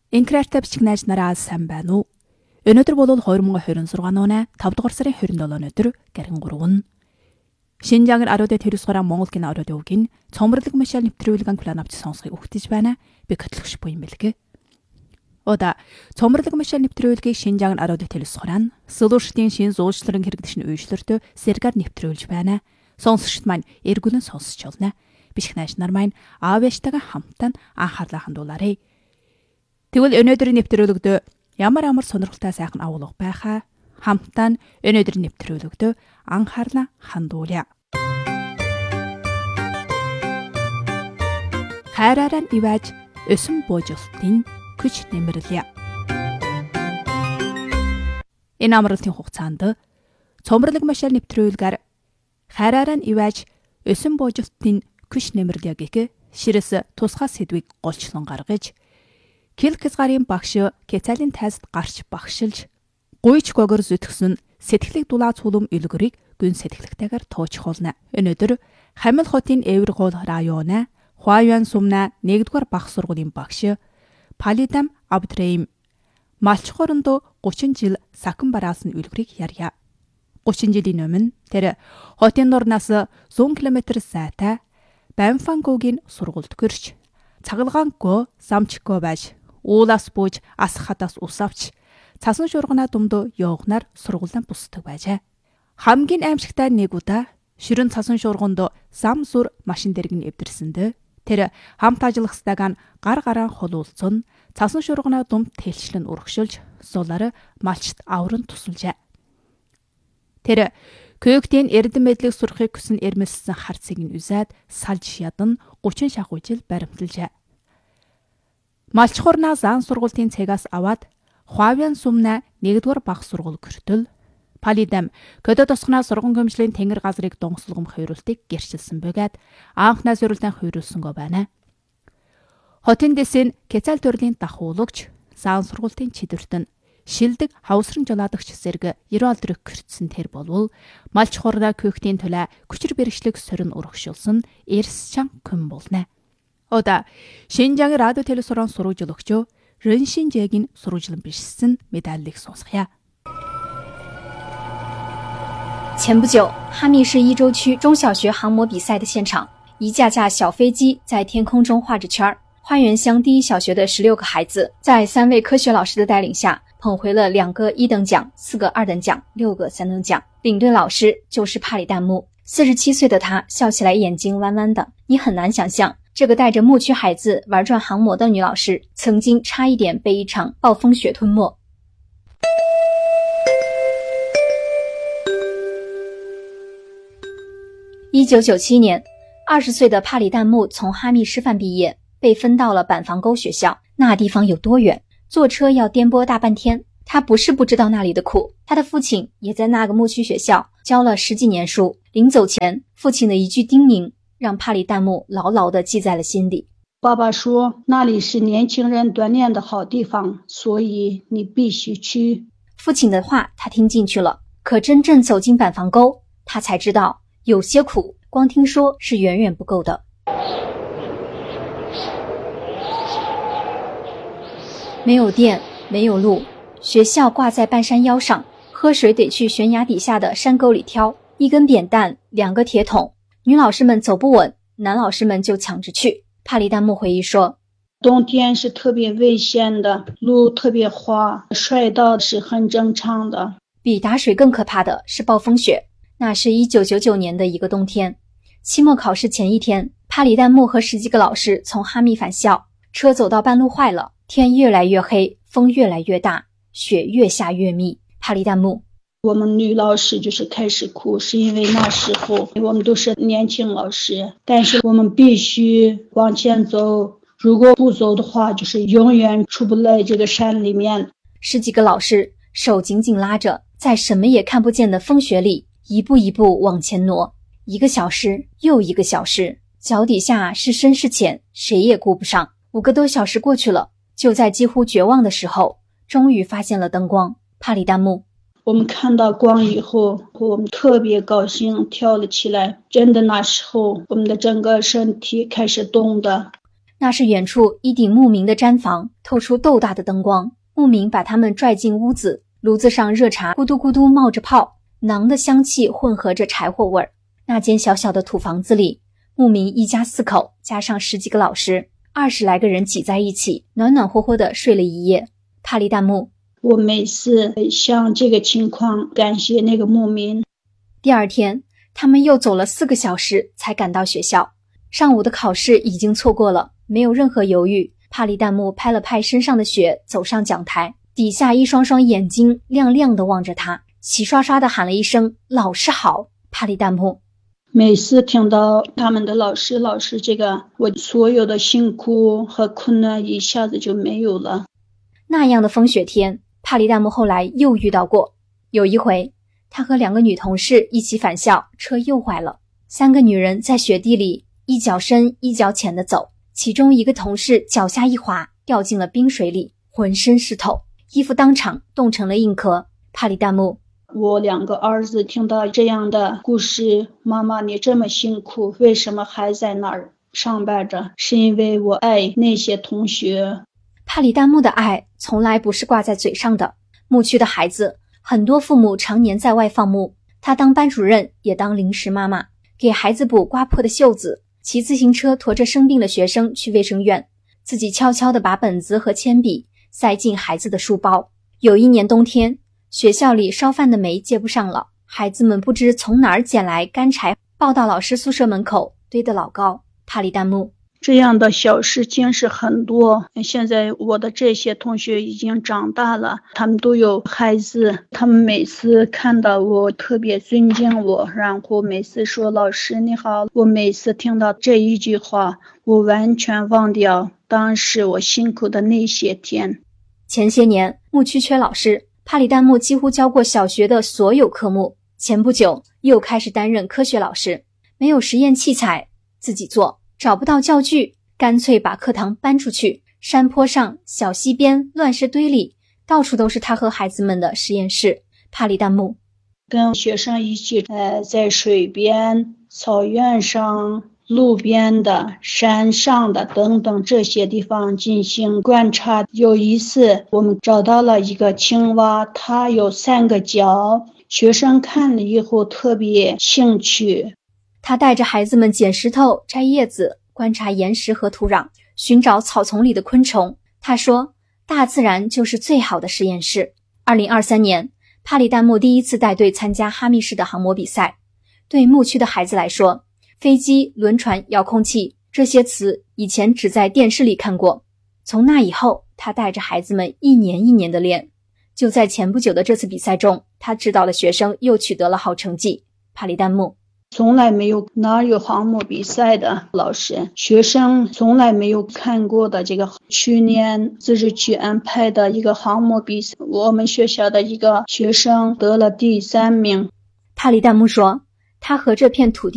Инкрарта бичих найз нараа сайн байна уу? Өнөөдөр бол 2026 оны 5 дугаар сарын 27 өдөр гэрэн 3. Шинжаан ариуд тэрусгараа Монгол гин ариуд өвгин цомрлог машал нэвтрүүлгэн план авч сонсхийг өгтөж байна. Би хөтлөгч буй юм бэлгээ. Ода цомрлог машал нэвтрүүлгийг Шинжаан ариуд тэрусгараа солиушдын шин зуучлалын хэрэгдэшин үйлчлэртөө сэргээр нэвтрүүлж байна. Сонсогчд маань эргүүлэн сонсч болно. Бишх найз нар маань аав яштайгаа хамтан анхаарлаа хандуулаарай. Тэгвэл өнөөдрийн нэвтрүүлэгдөө ямар сонирхолтой сайхан агуулга байхаа хамтан өнөөдрийн нэвтрүүлэгдөө анхаарлаа хандуулъя. Хайраараа ивэж өсөн боожолтын күч нэмэрлэе. Энэ амралтын хугацаанд цомрлог машал нэвтрүүлгээр хайраараа ивэж өсөн боожолтын күч нэмэрлэе гэх ширэс тусгай сэдвийг голчлон гаргаж Килкэсгарын багш Кецалин тайзд гарч багшилж гуйч гогор зүтгсэн сэтгэлийг дулаа цулум илгэрийг гүн сэтгэлтэйгээр тоочхолно. Өнөөдөр Хамил хотын Эвэргол районы Хуаян сумна 1-р бага сургуулийн багш Палидам Абдрэйм малчхоронд 30 жил сахин бараасан үлгэрийг ярья. 30 жилийн өмнө тэр хотын нурнаас 100 км сайтай Бамфангогийн сургуульд гэрч цагалгаангүй самчгүй байж уулаас бууж ас хатаас ус авч цасан шуурганаа думдуу явгнаар сургуулиан бусдаг байжээ. Хамгийн аимшигтай нэг удаа ширэн цасан шуурганд зам зүр машин дэргэн эвдэрсэндээ тэр хамт ажиллахстайг гар гараан холуулцсон цасан шуурганаа думд тэлчлэн урагшилж сулаар малчт авран тусалжээ. Тэр Көөгтийн эрдэм мэдлэг сурахыг хүсэн эрмэлсэн харцыг нь үзээд салж ядан 30 шахуу жил баримталжээ. Малчхурнаа зан сургуулийн цэгаас аваад Хуавян сумна 1-р бага сургууль гөртөл Палидам көдө тосгоноо сургууль хөмжлийн тэнгэр газрыг донгослогом хойруултыг гэрчилсэн бөгөөд анхнаа зориулсан хойруулсангаа байна. Хотын дэсэн Кецал төрлийн дахуулагч зан сургуулийн чидвэртэн шилдэг хавсран жолоодогч зэрэг 90 олдрыг гэрчсэн тэр болвол малчхурнаа көөгтийн төлөө күчир бэрхшлэг сорин урагшуулсан эрс чан хүн болно. Ода Шинжаан радио телесуран сурвалжлагч Рэншинжэгийн сурвалжлан бишсэн медалийг сонсхья. 前不久，哈密市伊州区中小学航模比赛的现场，一架架小飞机在天空中画着圈儿。花园乡第一小学的16个孩子，在3位科学老师的带领下，捧回了2个1等奖、4个2等奖、6个3等奖。领队老师就是帕里旦木，47岁的他笑起来眼睛弯弯的，你很难想象，这个带着牧区孩子玩转航模的女老师，曾经差一点被一场暴风雪吞没。1997年，20岁的帕里旦木从哈密师范毕业，被分到了板房沟学校。那地方有多远？坐车要颠簸大半天。他不是不知道那里的苦，他的父亲也在那个牧区学校教了10几年书。临走前，父亲的一句叮咛让帕里旦木牢牢地记在了心里。 爸爸说，那里是年轻人锻炼的好地方，所以你必须去。 父亲的话他听进去了，可真正走进板房沟，他才知道有些苦光听说是远远不够的。没有电，没有路，学校挂在半山腰上，喝水得去悬崖底下的山沟里挑，一根扁担，2个铁桶。女老师们走不稳，男老师们就抢着去。帕里旦木回忆说， 冬天是特别危险的，路特别滑，摔倒是很正常的。 比打水更可怕的是暴风雪。那是1999年的一个冬天，期末考试前一天，帕里旦木和10几个老师从哈密返校，车走到半路坏了，天越来越黑，风越来越大，雪越下越密。帕里旦木， 我们女老师就是开始哭，是因为那时候我们都是年轻老师，但是我们必须往前走，如果不走的话，就是永远出不来这个山里面。 10几个老师手紧紧拉着，在什么也看不见的风雪里一步一步往前挪，1个小时又1个小时，脚底下是深是浅，谁也顾不上。5个多小时过去了，就在几乎绝望的时候，终于发现了灯光。帕里旦木， 我们看到光以后，我们特别高兴，跳了起来。真的那时候，我们的整个身体开始动的。 那是远处一顶牧民的毡房，透出豆大的灯光。牧民把他们拽进屋子，炉子上热茶咕嘟咕嘟冒着泡，馕的香气混合着柴火味儿。那间小小的土房子里，牧民一家4口加上10几个老师，20来个人挤在一起，暖暖和和地睡了一夜。帕里旦木， 我每次想这个情况，感谢那个牧民。 第二天，他们又走了4个小时才赶到学校。上午的考试已经错过了，没有任何犹豫，帕里旦木拍了拍身上的雪，走上讲台，底下一双双眼睛亮亮地望着他，齐刷刷地喊了一声老师好。帕里旦木， 每次听到他们的老师这个，我所有的辛苦和困难一下子就没有了。 那样的风雪天，帕里旦木后来又遇到过。有一回，他和2个女同事一起返校，车又坏了。3个女人在雪地里一脚深一脚浅地走，其中一个同事脚下一滑，掉进了冰水里，浑身湿透，衣服当场冻成了硬壳。帕里旦木， 我2个儿子听到这样的故事，妈妈你这么辛苦，为什么还在那儿上班着？是因为我爱那些同学。 帕里旦木的爱从来不是挂在嘴上的。牧区的孩子，很多父母常年在外放牧，他当班主任也当临时妈妈，给孩子补刮破的袖子，骑自行车驮着生病的学生去卫生院，自己悄悄地把本子和铅笔塞进孩子的书包。有一年冬天，学校里烧饭的煤接不上了，孩子们不知从哪儿捡来干柴，抱到老师宿舍门口堆得老高。帕里旦木， 这样的小事情是很多。现在我的这些同学已经长大了，他们都有孩子，他们每次看到我特别尊敬我，然后每次说老师你好。我每次听到这一句话，我完全忘掉当时我辛苦的那些天。 前些年牧区缺老师，帕里旦木几乎教过小学的所有科目，前不久又开始担任科学老师。没有实验器材自己做，找不到教具，干脆把课堂搬出去，山坡上、小溪边、乱石堆里，到处都是他和孩子们的实验室。帕里旦木， 跟学生一起在水边、草原上、路边的、山上的等等这些地方进行观察。有一次我们找到了一个青蛙，它有3个脚，学生看了以后特别兴趣。 他带着孩子们捡石头、摘叶子，观察岩石和土壤，寻找草丛里的昆虫。他说，大自然就是最好的实验室。2023年，帕里旦木第一次带队参加哈密市的航模比赛。对牧区的孩子来说，飞机、轮船、遥控器这些词以前只在电视里看过。从那以后，他带着孩子们一年一年的练。就在前不久的这次比赛中，他指导的学生又取得了好成绩。帕里旦木， 从来没有哪有航模比赛的老师，学生从来没有看过的这个去年自治区安排的一个航模比赛，我们学校的一个学生得了第3名。 帕里旦木说，他和这片土地